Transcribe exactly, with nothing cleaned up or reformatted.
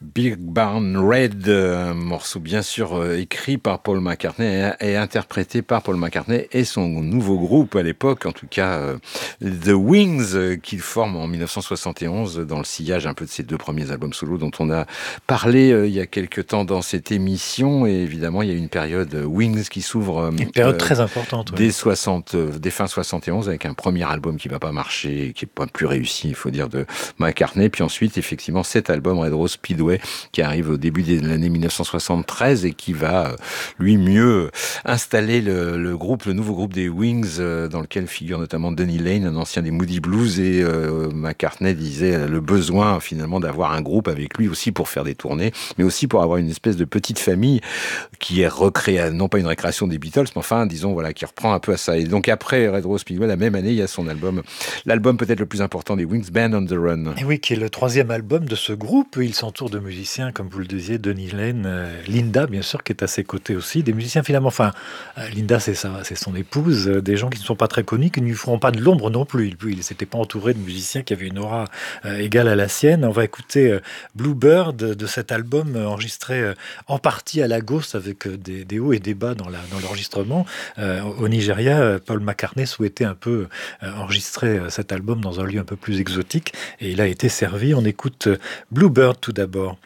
Big Barn Red, un morceau bien sûr euh, écrit par Paul McCartney et, et interprété par Paul McCartney et son nouveau groupe à l'époque, en tout cas euh, The Wings, euh, qu'il forme en dix-neuf cent soixante et onze dans le sillage un peu de ses deux premiers albums solo dont on a parlé euh, il y a quelques temps dans cette émission. Et évidemment, il y a une période euh, Wings qui s'ouvre euh, Une période euh, très importante, dès oui. soixante, euh, dès fin soixante et onze avec un premier album qui va pas marcher, qui est pas plus réussi, il faut dire, de McCartney. Puis ensuite, effectivement, cet album Red Rose Speedway qui arrive au début de l'année dix-neuf cent soixante-treize et qui va, lui, mieux installer le, le groupe, le nouveau groupe des Wings, euh, dans lequel figure notamment Denny Laine, un ancien des Moody Blues. Et euh, McCartney disait le besoin, finalement, d'avoir un groupe avec lui aussi pour faire des tournées, mais aussi pour avoir une espèce de petite famille qui est recréée, non pas une récréation des Beatles, mais enfin, disons, voilà, qui reprend un peu à ça. Et donc après Red Rose Speedway, la même année, il y a son album, l'album peut-être le plus important des Wings, Band on the Run. Et oui, qui est le troisième album de ce groupe. Il s'entoure de musiciens, comme vous le disiez, Denny Laine, euh, Linda, bien sûr, qui est à ses côtés aussi. Des musiciens, finalement, enfin, euh, Linda, c'est sa, c'est son épouse, euh, des gens qui ne sont pas très connus, qui ne lui feront pas de l'ombre non plus. Il ne s'était pas entouré de musiciens qui avaient une aura euh, égale à la sienne. On va écouter euh, Bluebird de cet album euh, enregistré euh, en partie à Lagos, avec euh, des, des hauts et des bas dans, la, dans l'enregistrement. Euh, au Nigeria, euh, Paul McCartney souhaitait un peu euh, enregistrer euh, cet album dans un lieu un peu plus exotique, et il a été servi. On écoute Bluebird tout d'abord.